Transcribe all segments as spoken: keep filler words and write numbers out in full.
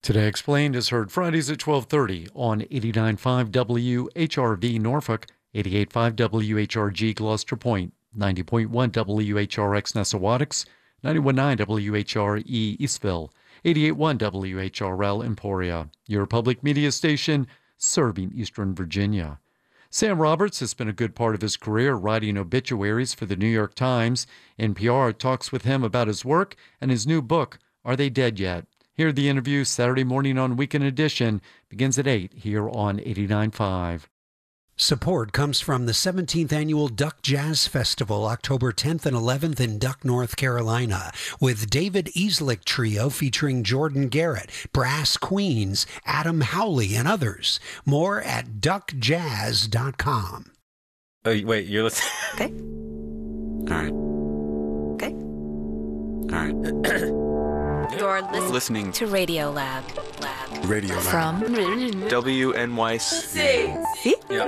Today Explained is heard Fridays at twelve thirty on eighty-nine point five W H R V Norfolk, eighty-eight point five W H R G Gloucester Point, ninety point one W H R X Nessawadox, ninety-one point nine W H R E Eastville, eighty-eight point one W H R L Emporia, your public media station serving Eastern Virginia. Sam Roberts has spent a good part of his career writing obituaries for the New York Times. N P R talks with him about his work and his new book, Are They Dead Yet? Here, the interview Saturday morning on Weekend Edition begins at eight here on eighty-nine point five. Support comes from the seventeenth Annual Duck Jazz Festival, October tenth and eleventh in Duck, North Carolina, with David Easlick Trio featuring Jordan Garrett, Brass Queens, Adam Howley, and others. More at duck jazz dot com. Oh, wait, you're listening? Okay. All right. Okay. All right. You're listening, listening to Radio Lab. Lab. Radio Lab. From W N Y C. See? Yep.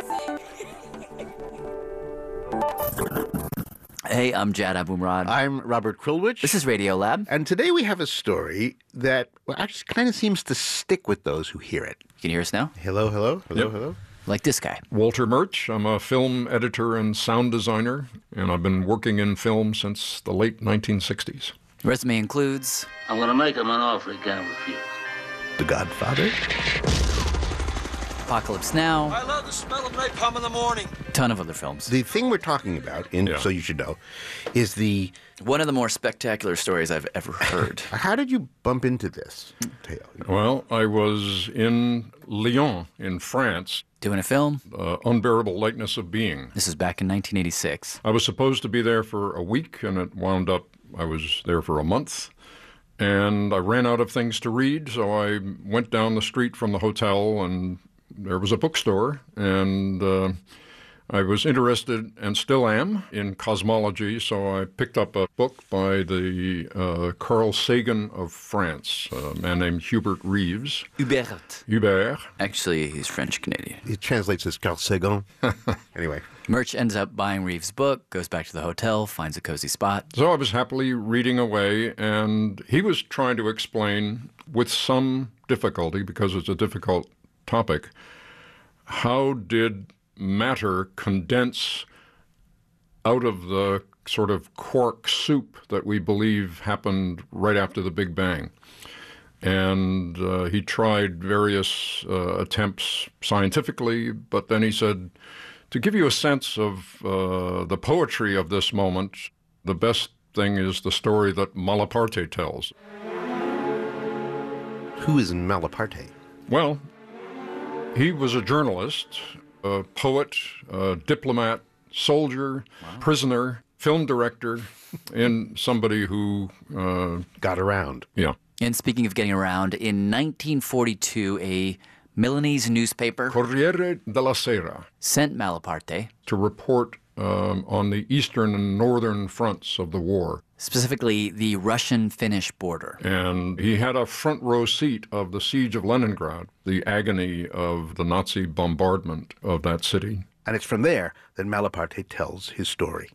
Hey, I'm Jad Abumrad. I'm Robert Krulwich. This is Radio Lab. And today we have a story that well, actually kind of seems to stick with those who hear it. You can hear us now? Hello, hello, hello, Yep. hello. Like this guy. Walter Murch. I'm a film editor and sound designer, and I've been working in film since the late nineteen sixties. Resume includes I'm going to make him an offer he can't refuse. The Godfather. Apocalypse Now, I love the smell of napalm in the morning. a ton of other films. The thing we're talking about, in Yeah. So You Should Know, is the... One of the more spectacular stories I've ever heard. How did you bump into this tale? Well, I was in Lyon, in France, Doing a film. uh, Unbearable Lightness of Being. This is back in nineteen eighty-six. I was supposed to be there for a week, and it wound up I was there for a month. And I ran out of things to read, so I went down the street from the hotel, and there was a bookstore, and uh, I was interested, and still am, in cosmology, so I picked up a book by the uh, Carl Sagan of France, a man named Hubert Reeves. Hubert. Hubert. Actually, he's French-Canadian. It translates as Carl Sagan. Anyway. Murch ends up buying Reeves' book, goes back to the hotel, finds a cozy spot. So I was happily reading away, and he was trying to explain, with some difficulty, because it's a difficult topic, how did matter condense out of the sort of quark soup that we believe happened right after the Big Bang. And uh, he tried various uh, attempts scientifically, but then he said, to give you a sense of uh, the poetry of this moment, the best thing is the story that Malaparte tells. Who is Malaparte? Well, he was a journalist, a poet, a diplomat, soldier, wow. prisoner, film director, and somebody who... Uh, got around. Yeah. And speaking of getting around, in nineteen forty-two, a Milanese newspaper, Corriere della Sera, sent Malaparte to report um, on the eastern and northern fronts of the war. Specifically, the Russian-Finnish border. And he had a front row seat of the siege of Leningrad, the agony of the Nazi bombardment of that city. And it's from there that Malaparte tells his story.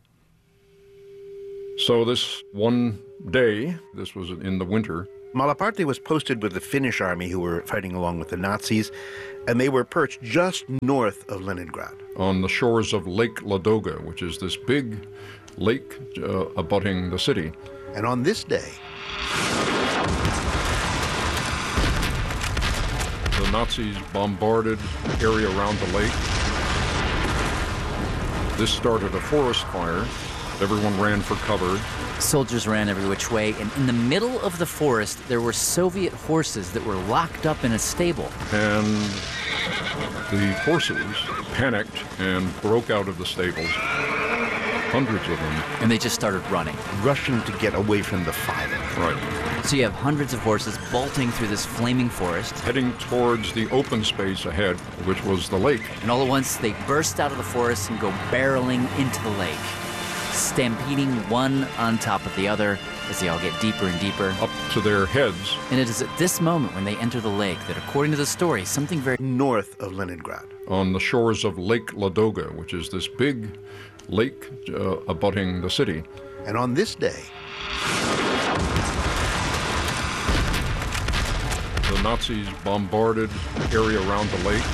So this one day, this was in the winter, Malaparte was posted with the Finnish army who were fighting along with the Nazis, and they were perched just north of Leningrad. On the shores of Lake Ladoga, which is this big lake uh, abutting the city. And on this day, the Nazis bombarded the area around the lake. This started a forest fire. Everyone ran for cover. Soldiers ran every which way, and in the middle of the forest, there were Soviet horses that were locked up in a stable. And the horses panicked and broke out of the stables, hundreds of them. And they just started running. Rushing to get away from the fire. Right. So you have hundreds of horses bolting through this flaming forest. Heading towards the open space ahead, which was the lake. And all at once, they burst out of the forest and go barreling into the lake, stampeding one on top of the other as they all get deeper and deeper. Up to their heads. And it is at this moment when they enter the lake that, according to the story, something very... north of Leningrad. On the shores of Lake Ladoga, which is this big lake uh, abutting the city. And on this day, the Nazis bombarded the area around the lake.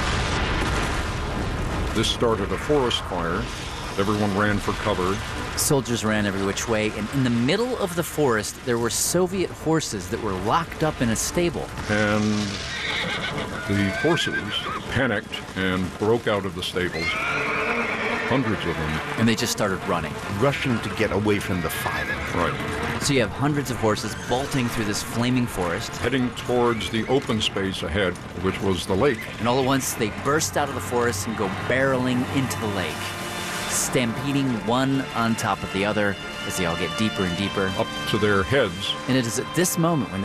This started a forest fire. Everyone ran for cover. Soldiers ran every which way, and in the middle of the forest, there were Soviet horses that were locked up in a stable. And the horses panicked and broke out of the stables, hundreds of them. And they just started running. Rushing to get away from the fire. Right. So you have hundreds of horses bolting through this flaming forest. Heading towards the open space ahead, which was the lake. And all at once, they burst out of the forest and go barreling into the lake, stampeding one on top of the other as they all get deeper and deeper. Up to their heads. And it is at this moment when they